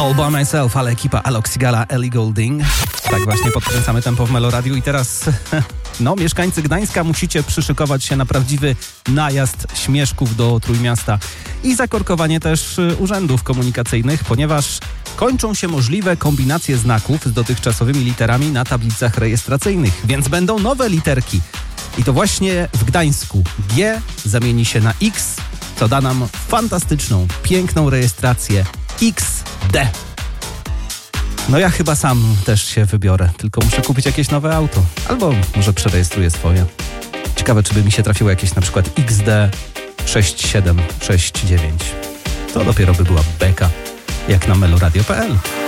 All by myself, ale ekipa Alok Sigala, Ellie Goulding. Tak właśnie podkręcamy tempo w Meloradiu i teraz, mieszkańcy Gdańska, musicie przyszykować się na prawdziwy najazd śmieszków do Trójmiasta i zakorkowanie też urzędów komunikacyjnych, ponieważ kończą się możliwe kombinacje znaków z dotychczasowymi literami na tablicach rejestracyjnych, więc będą nowe literki. I to właśnie w Gdańsku G zamieni się na X, co da nam fantastyczną, piękną rejestrację XD. No ja chyba sam też się wybiorę, tylko muszę kupić jakieś nowe auto. Albo może przerejestruję swoje. Ciekawe, czy by mi się trafiło jakieś na przykład XD6769. To dopiero by była beka, jak na meloradio.pl.